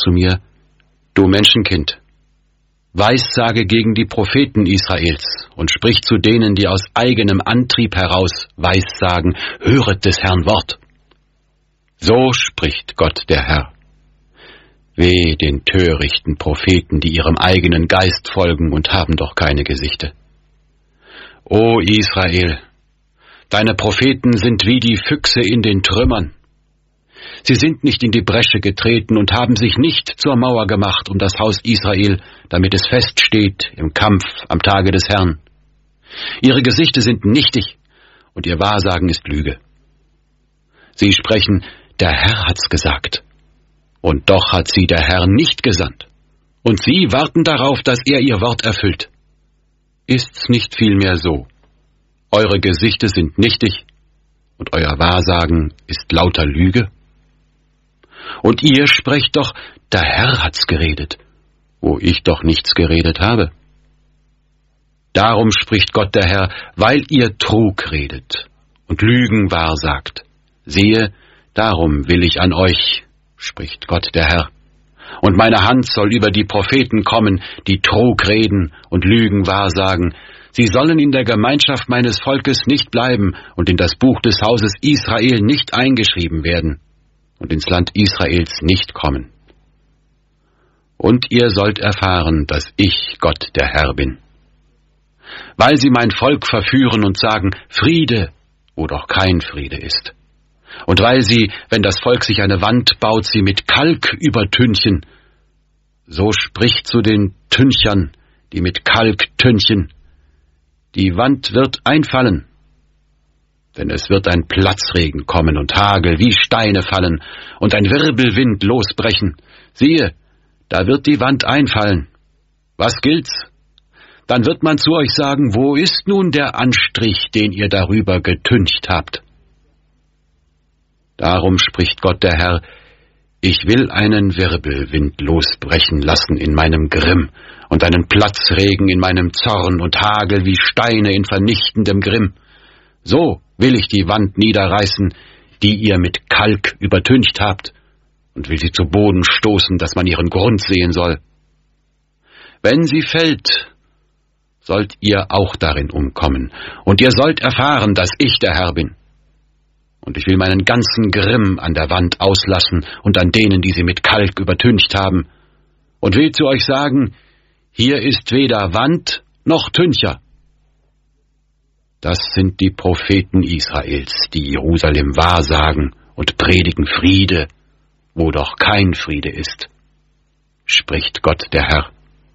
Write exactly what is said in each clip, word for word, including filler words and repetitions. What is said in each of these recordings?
zu mir: Du Menschenkind, weissage gegen die Propheten Israels und sprich zu denen, die aus eigenem Antrieb heraus weissagen: Höret des Herrn Wort. So spricht Gott der Herr: Weh den törichten Propheten, die ihrem eigenen Geist folgen und haben doch keine Gesichte. O Israel, deine Propheten sind wie die Füchse in den Trümmern. Sie sind nicht in die Bresche getreten und haben sich nicht zur Mauer gemacht um das Haus Israel, damit es feststeht im Kampf am Tage des Herrn. Ihre Gesichter sind nichtig und ihr Wahrsagen ist Lüge. Sie sprechen: Der Herr hat's gesagt. Und doch hat sie der Herr nicht gesandt. Und sie warten darauf, dass er ihr Wort erfüllt. Ist's nicht vielmehr so: Eure Gesichter sind nichtig und euer Wahrsagen ist lauter Lüge? Und ihr sprecht doch: Der Herr hat's geredet, wo ich doch nichts geredet habe. Darum spricht Gott der Herr: Weil ihr Trug redet und Lügen wahrsagt, siehe, darum will ich an euch, spricht Gott der Herr, und meine Hand soll über die Propheten kommen, die Trug reden und Lügen wahrsagen. Sie sollen in der Gemeinschaft meines Volkes nicht bleiben und in das Buch des Hauses Israel nicht eingeschrieben werden und ins Land Israels nicht kommen. Und ihr sollt erfahren, dass ich Gott der Herr bin. Weil sie mein Volk verführen und sagen: Friede, wo doch kein Friede ist. Und weil sie, wenn das Volk sich eine Wand baut, sie mit Kalk übertünchen, so spricht zu den Tünchern, die mit Kalk tünchen: Die Wand wird einfallen, denn es wird ein Platzregen kommen und Hagel wie Steine fallen und ein Wirbelwind losbrechen. Siehe, da wird die Wand einfallen. Was gilt's? Dann wird man zu euch sagen: Wo ist nun der Anstrich, den ihr darüber getüncht habt? Darum spricht Gott der Herr: Ich will einen Wirbelwind losbrechen lassen in meinem Grimm und einen Platzregen in meinem Zorn und Hagel wie Steine in vernichtendem Grimm. So will ich die Wand niederreißen, die ihr mit Kalk übertüncht habt, und will sie zu Boden stoßen, dass man ihren Grund sehen soll. Wenn sie fällt, sollt ihr auch darin umkommen, und ihr sollt erfahren, dass ich der Herr bin. Und ich will meinen ganzen Grimm an der Wand auslassen und an denen, die sie mit Kalk übertüncht haben, und will zu euch sagen: Hier ist weder Wand noch Tüncher. Das sind die Propheten Israels, die Jerusalem wahrsagen und predigen Friede, wo doch kein Friede ist, spricht Gott der Herr.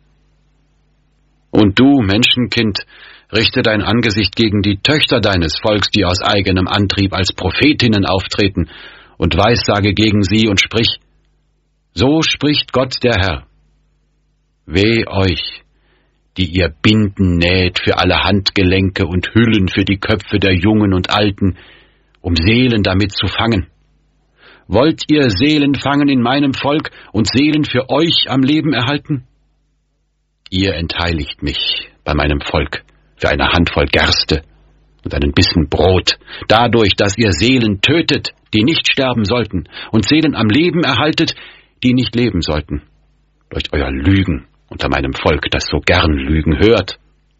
Und du, Menschenkind, richte dein Angesicht gegen die Töchter deines Volks, die aus eigenem Antrieb als Prophetinnen auftreten, und weissage gegen sie und sprich: So spricht Gott der Herr: Weh euch, die ihr Binden näht für alle Handgelenke und Hüllen für die Köpfe der Jungen und Alten, um Seelen damit zu fangen. Wollt ihr Seelen fangen in meinem Volk und Seelen für euch am Leben erhalten? Ihr entheiligt mich bei meinem Volk für eine Handvoll Gerste und einen Bissen Brot, dadurch, dass ihr Seelen tötet, die nicht sterben sollten, und Seelen am Leben erhaltet, die nicht leben sollten, durch euer Lügen unter meinem Volk, das so gern Lügen hört.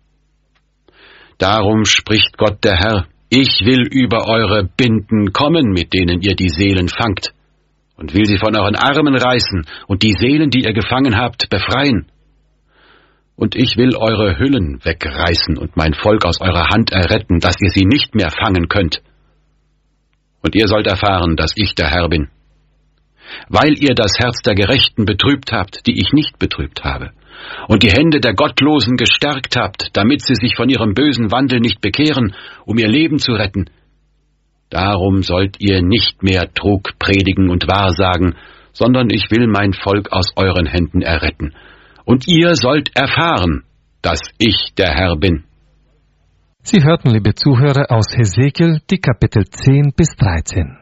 Darum spricht Gott der Herr: Ich will über eure Binden kommen, mit denen ihr die Seelen fangt, und will sie von euren Armen reißen und die Seelen, die ihr gefangen habt, befreien. Und ich will eure Hüllen wegreißen und mein Volk aus eurer Hand erretten, dass ihr sie nicht mehr fangen könnt. Und ihr sollt erfahren, dass ich der Herr bin. Weil ihr das Herz der Gerechten betrübt habt, die ich nicht betrübt habe, und die Hände der Gottlosen gestärkt habt, damit sie sich von ihrem bösen Wandel nicht bekehren, um ihr Leben zu retten, darum sollt ihr nicht mehr Trug predigen und wahrsagen, sondern ich will mein Volk aus euren Händen erretten. Und ihr sollt erfahren, dass ich der Herr bin. Sie hörten, liebe Zuhörer, aus Hesekiel die Kapitel zehn bis dreizehn.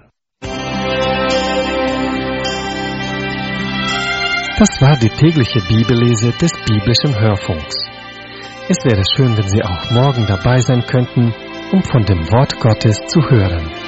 Das war die tägliche Bibellese des biblischen Hörfunks. Es wäre schön, wenn Sie auch morgen dabei sein könnten, um von dem Wort Gottes zu hören.